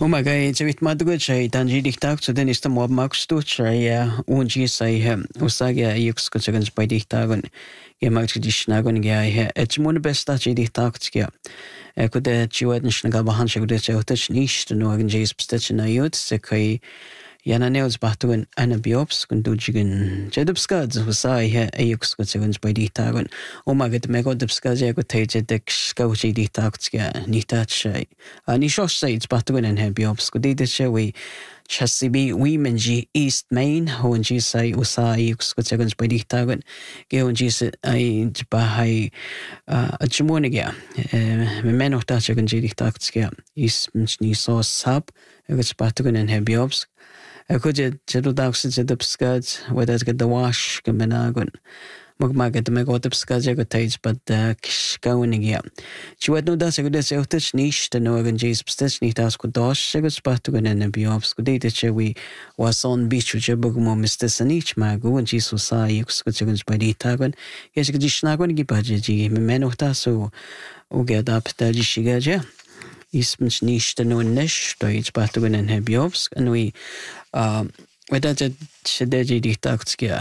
Umaga javit madgucha tanji diktak zu den ist mob magstucha ja unji sai usaga yukskuchans bei diktagun ja magdishnagun ja etmun besta diktaktja kude chiwadn shnaga bahansha kude chawtach nicht no agnes bestachna yut se kai Jana neus bahtugun ana biops kun dujigen jedupskad usai yukskuchans bei diktagun umaga megodupskad ja kuteje dek skauchi diktaktja nitachai ani shossaids bahtugun en biops kudidche we chasibi we menji East Main honji sai usai yukskuchans bei diktagun ge honji ai bahai achmoniga memeno tachagun diktaktja is ni so sab bahtugun en biops Akuje jedudaks jedupskad wedat get the wash gemenagun magmaget megodupskad jegotage but kishkawnigia chiwad no das agudes eutach nish the no agan jes stitch nicht das kudosh jegots bahtugun en biops kudite che we was on beach jebugmo Mr. Sanich magu and Jesus sa yukskuchans by ditagun yes gdishnagun gibaji memenohta so ugedap tajishigaja Ismens nicht no nish to it's bahtugun en biops and we wedat chedeji diktaktja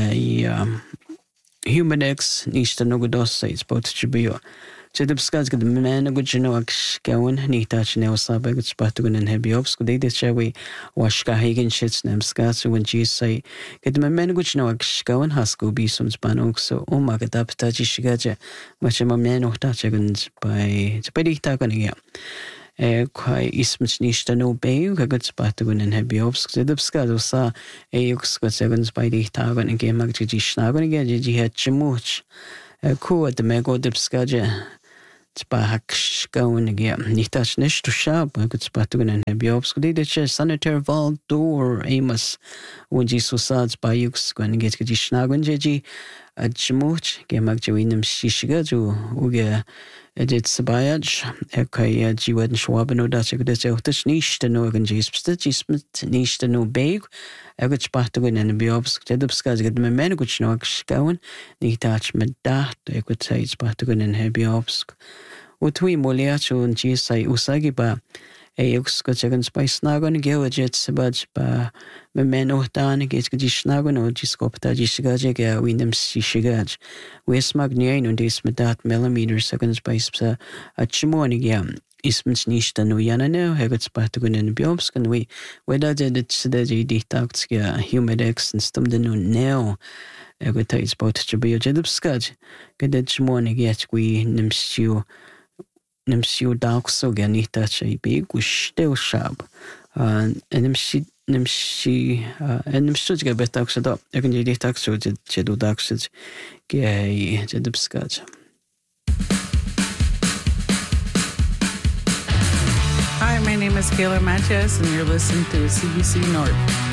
human X nicht no godos it's both chibio jedupskaz ged men gujno akskawen nitach ne osabe ged bahtugun en biops kudide chewi washka hagen shits nemskas when she say ged men gujno akskawen hasku bisums banok so umagadap taji shigaje machema men ochtachegun bei diktagun ja kai ismens nicht no bei ged bahtugun en biops jedupskaz osa yukskuchans bei diktagun en gemagji schnagun ge het chmuch ku at megodupskaje Spahak going again. Nitas nish to shop, I could spatugan and biops. Could they Senator Valdor Amos when Jesus sads by Yux when get Gishnagun Jeji at Chimuch, Gamagjuinum Shishigaju, Uga edit Sabayaj, Ekaya Jiwed and Schwabano Dachak niche to no organ J Stitch niche to no bag. I could spatugan and biops. Jedupskas get my men which no going. Nitach medat, I could say spatugan and biops. Utwi moliachu and gisai usagi ba yukskuchans by snagon geojets badge ba memeno dan gets gishnagon or giskopta gishigaja windem shishigaj. Wes magnian und is medat millimeter seconds by a chimonigia. Ismens nicht no yanano, hegets bahtugun en biops can we whether the diktaktja humidex and stumden no neo. Egotais both chibio jedupskaj. Gedet chimonigia we nimsiu daukso ganita chay big still shab and nimsi get better so I can do taxo jedu daxed gay jedupskaj. Hi, my name is Kayla Matias and you're listening to CBC North.